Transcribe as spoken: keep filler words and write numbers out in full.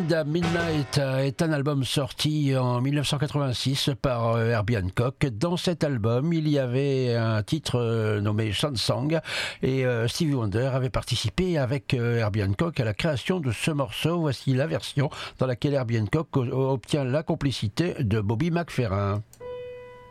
Wind Midnight est un album sorti en mille neuf cent quatre-vingt-six par Herbie Hancock. Dans cet album, il y avait un titre nommé Song et Stevie Wonder avait participé avec Herbie Hancock à la création de ce morceau. Voici la version dans laquelle Herbie Hancock obtient la complicité de Bobby McFerrin.